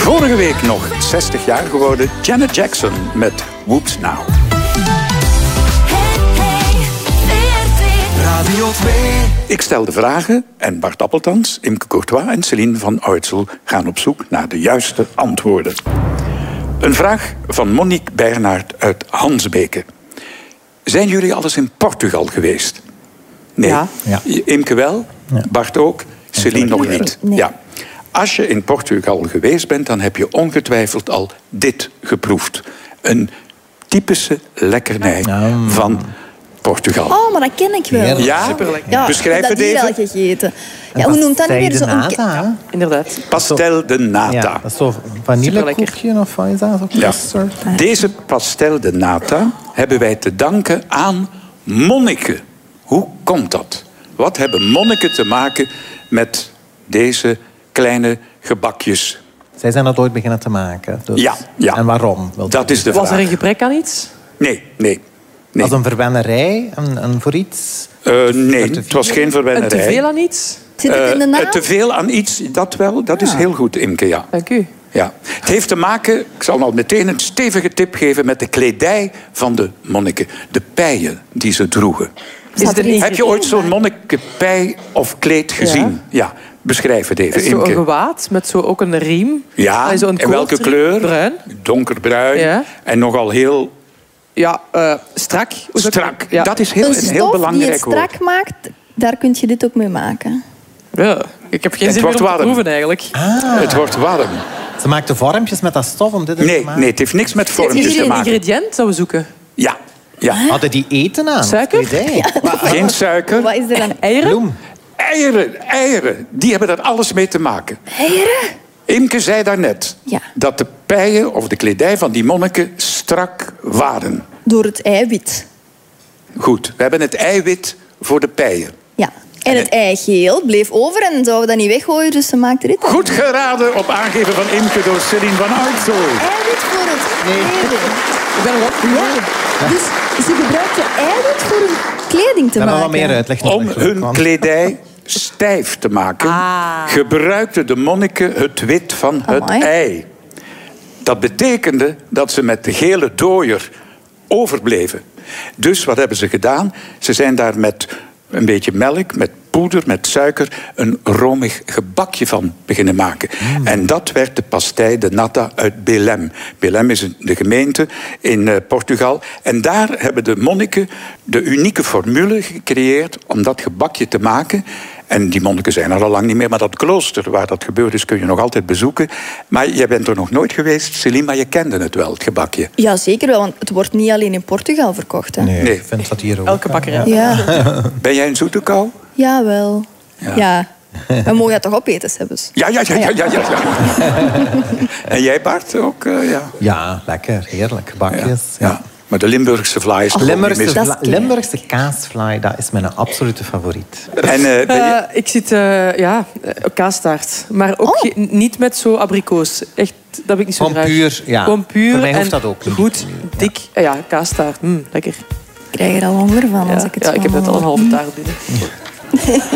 Vorige week nog 60 jaar geworden Janet Jackson met Whoops Now. Radio 2. Ik stel de vragen en Bart Appeltans, Imke Courtois en Céline van Oudtsel gaan op zoek naar de juiste antwoorden. Een vraag van Monique Bernhard uit Hansbeke. Zijn jullie al eens in Portugal geweest? Nee. Ja. Imke wel, Ja. Bart ook, Céline nog niet. Nee. Ja. Als je in Portugal geweest bent, dan heb je ongetwijfeld al dit geproefd. Een typische lekkernij van Portugal. Oh, maar dat ken ik wel. Heerlijk. Ja, Ja, beschrijf dat het heb even. ik al gegeten. Ja, hoe noemt dat nu weer? Pastel de Zo'n nata, hè? Inderdaad. Pastel de nata. Ja, dat is zo vanillekoekje of wat is dat? Zo Ja. custard? Deze pastel de nata hebben wij te danken aan monniken. Hoe komt dat? Wat hebben monniken te maken met deze kleine gebakjes? Zij zijn dat ooit beginnen te maken. Dus. Ja. En waarom? Dat is de Was er vraag. een gebrek aan iets? Nee. Als een verwennerij en voor iets? Nee, het was geen Een verwennerij. teveel aan iets? Zit het in de naam? Te veel aan iets, dat wel. Dat is heel goed, Imke, ja. Dank u. Ja. Het heeft te maken, ik zal al meteen een stevige tip geven, met de kledij van de monniken. De pijen die ze droegen. Is het een Heb je ooit zo'n monnikenpij of kleed gezien? Ja. Beschrijf het even, Is zo'n Imke. gewaad met zo ook een riem? Ja, Zo'n en welke kooltrui? kleur? Bruin. Donkerbruin. Ja. En nogal heel Ja, strak. Hoe zou ik- strak. Ja. Dat is heel, Een een heel stof die het belangrijk woord. strak maakt, daar kun je dit ook mee maken. Ja, ik heb geen Het zin meer wordt om te warm. proeven eigenlijk. Het wordt warm. Ze maakten vormpjes met dat stof om dit te Nee, maken? het heeft niks met Is vormpjes hier te een maken. ingrediënt dat we zoeken? Ja. Hadden die eten aan? Suiker? Kledij? Geen suiker. Wat is er dan? Eieren? Bloem? Eieren, die hebben daar alles mee te maken. Eieren? Imke zei daarnet Ja. dat de pijen of de kledij van die monniken strak waren. Door het eiwit. Goed, we hebben het eiwit voor de pijen. Ja. En het eigeel bleef over en zouden we dat niet weggooien, dus ze maakte dit. Goed geraden op aangeven van Imke door Céline van Oudtsel. Eiwit voor het kleding. Ik ben nog op. Ja. Dus ze gebruikten eiwit voor hun kleding te Dan maken. wel wat meer uitleg Om nodig, hun want- kledij stijf te maken, gebruikten de monniken het wit van het Amai. ei. Dat betekende dat ze met de gele dooier overbleven. Dus wat hebben ze gedaan? Ze zijn daar met een beetje melk, met poeder, met suiker, een romig gebakje van beginnen maken. En dat werd de pastei de nata uit Belém. Belém is de gemeente in Portugal. En daar hebben de monniken de unieke formule gecreëerd om dat gebakje te maken. En die monniken zijn er al lang niet meer, maar dat klooster waar dat gebeurd is kun je nog altijd bezoeken. Maar jij bent er nog nooit geweest, Céline, maar je kende het wel, het gebakje. Ja, zeker wel, want het wordt niet alleen in Portugal verkocht. Hè. Nee, Nee. ik vind dat hier ook. Elke bakkerij. Ja, Ben jij een zoete kou? jawel. Ja. We mogen dat toch opeten, Sebbes? Ja. En jij, Bart, ook? Ja. Ja, lekker. Heerlijk. Bakjes. Ja. Maar de Limburgse vlaai is toch ook niet mis. Limburgse, Dat is keer. Limburgse kaasvlaai, dat is mijn absolute favoriet. En ben je... Ik zit, kaastaart. Maar ook niet met zo abrikoos. Echt, dat heb ik niet zo Gewoon graag. puur, ja. Gewoon puur Voor mij hoeft en dat ook niet. goed, dik. Ja, kaastaart. Lekker. Ik krijg er al honger van als ik het Ja, zo ik heb net al een hoor. halve taart binnen.